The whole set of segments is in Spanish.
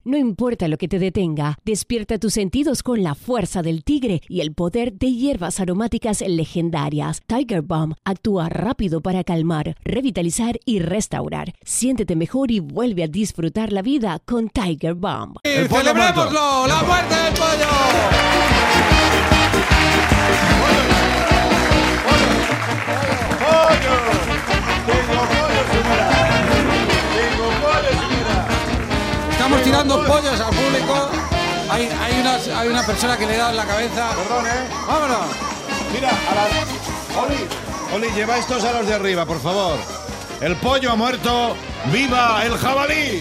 No importa lo que te detenga, despierta tus sentidos con la fuerza del tigre y el poder de hierbas aromáticas legendarias. Tiger Balm actúa rápido para calmar, revitalizar y restaurar. Siéntete mejor y vuelve a disfrutar la vida con Tiger Balm. ¡Celebrémoslo! ¡La muerte del pollo! Estamos tirando pollos al público. Hay una persona que le da en la cabeza. Perdón, ¡Vámonos! Mira, Oli, lleva estos a los de arriba, por favor. El pollo ha muerto. ¡Viva el jabalí!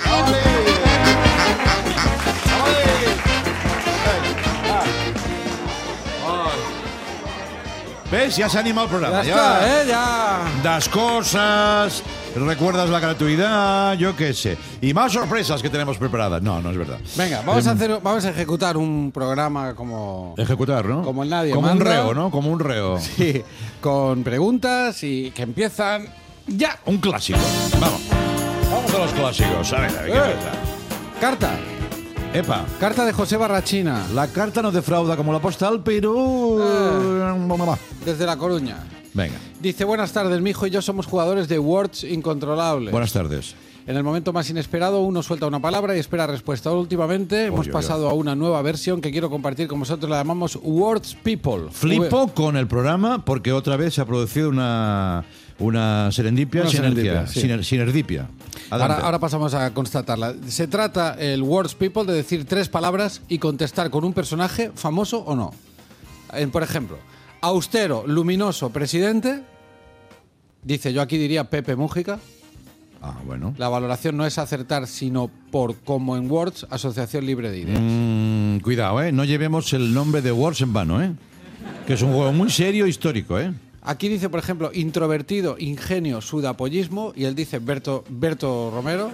¿Ves? Ya se ha animado el programa. Ya está, ya. Das cosas, recuerdas la gratuidad, yo qué sé. Y más sorpresas que tenemos preparadas. No, no es verdad. Venga, vamos a ejecutar un programa como... Ejecutar, ¿no? Como el nadie Como manda. un reo, ¿no? Como un reo. Sí, con preguntas y que empiezan ya. Un clásico. Vamos a los clásicos. A ver, ¿qué pasa? Carta. Epa. Carta de José Barrachina. La carta no defrauda como la postal, pero... Desde La Coruña. Venga. Dice, buenas tardes, mi hijo y yo somos jugadores de Words Incontrolables. Buenas tardes. En el momento más inesperado, uno suelta una palabra y espera respuesta. Últimamente hemos pasado a una nueva versión que quiero compartir con vosotros. La llamamos Words People. Flipo con el programa porque otra vez se ha producido una serendipia, sinergia, sí. Sinergipia. Ahora pasamos a constatarla. Se trata el Words People de decir 3 palabras y contestar con un personaje famoso o no. Por ejemplo, austero, luminoso, presidente. Dice, yo aquí diría Pepe Mújica. Ah, bueno. La valoración no es acertar, sino por como en Words, asociación libre de ideas. Cuidado, no llevemos el nombre de Words en vano, que es un juego muy serio, histórico, Aquí dice, por ejemplo, introvertido, ingenio, sudapollismo, y él dice Berto Romero.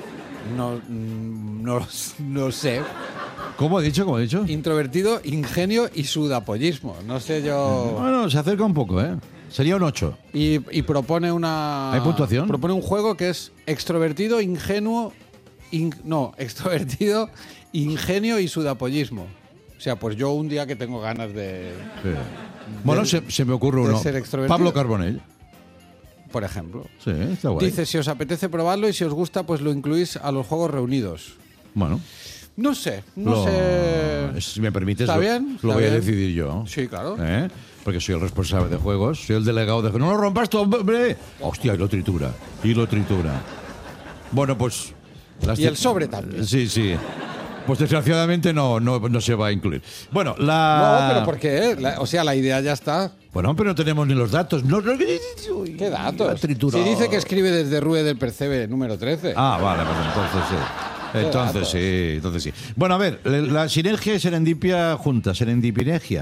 No sé. ¿Cómo he dicho? Introvertido, ingenio y sudapollismo. No sé yo. Bueno, se acerca un poco, Sería un 8. Y propone una... ¿Hay puntuación? Propone un juego que es extrovertido, ingenuo... extrovertido, ingenio y sudapollismo. O sea, pues yo un día que tengo ganas de... Sí. Bueno, se me ocurre uno. ser extrovertido. Pablo Carbonell. Por ejemplo. Sí, está guay. Dice, si os apetece probarlo y si os gusta, pues lo incluís a los juegos reunidos. Bueno. No sé. Si me permites, ¿Está bien? Lo voy bien. a decidir yo. Sí, claro. Porque soy el responsable de juegos, soy el delegado de... ¡No lo rompas tú, hombre! Hostia, y lo tritura. Bueno, pues... Y el sobre también. Sí. Pues desgraciadamente no se va a incluir. Bueno, No, pero ¿por qué? La idea ya está. Bueno, pero no tenemos ni los datos. ¿Qué datos? Si dice que escribe desde Rue del Percebe, número 13. Ah, vale, pues entonces sí. Bueno, a ver, la sinergia y serendipia juntas, serendipinegia,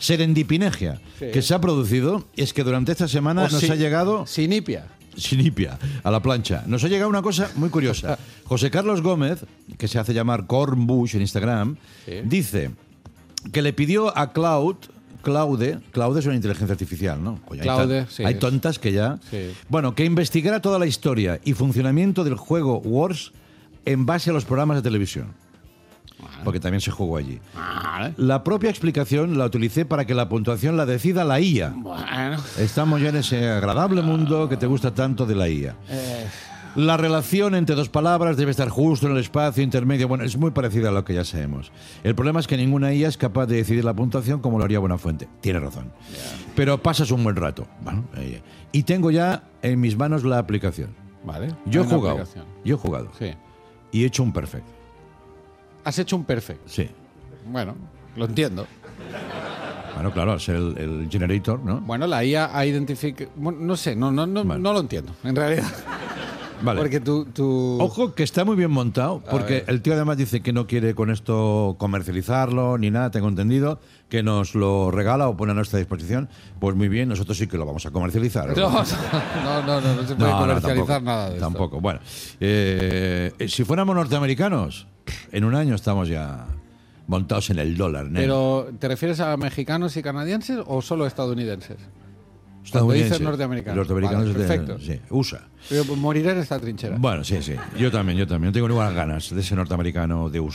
sí. que se ha producido es que durante esta semana nos ha llegado... Sinipia, a la plancha. Nos ha llegado una cosa muy curiosa. José Carlos Gómez, que se hace llamar Cornbush en Instagram, dice que le pidió a Claude es una inteligencia artificial, ¿no? Coño, Claude, sí. Hay tontas que ya... Sí. Bueno, que investigara toda la historia y funcionamiento del juego Wars en base a los programas de televisión. Porque también se jugó allí. La propia explicación la utilicé para que la puntuación la decida la IA. Bueno. Estamos ya en ese agradable mundo que te gusta tanto de la IA. La relación entre 2 palabras debe estar justo en el espacio intermedio. Bueno, es muy parecida a lo que ya sabemos. El problema es que ninguna IA es capaz de decidir la puntuación como lo haría Buenafuente. Tiene razón. Pero pasas un buen rato. Bueno, y tengo ya en mis manos la aplicación. Vale. Yo he jugado. Sí. Y he hecho un perfect. Has hecho un perfect. Sí. Bueno, lo entiendo. Bueno, claro, al ser el generator, ¿no? Bueno, la IA ha identificado... Bueno, no sé, no lo entiendo, en realidad. Vale. Porque tú... Ojo, que está muy bien montado, porque el tío además dice que no quiere con esto comercializarlo ni nada, tengo entendido, que nos lo regala o pone a nuestra disposición. Pues muy bien, nosotros sí que lo vamos a comercializar. No se puede comercializar nada de esto. Tampoco. Bueno, si fuéramos norteamericanos, en un año estamos ya montados en el dólar. ¿Pero te refieres a mexicanos y canadienses o solo estadounidenses? Cuando dices norteamericanos. Norteamericanos, vale, perfecto. Sí, USA. Pero moriré en esta trinchera. Bueno, sí. Yo también. No tengo ninguna ganas de ese norteamericano de USA.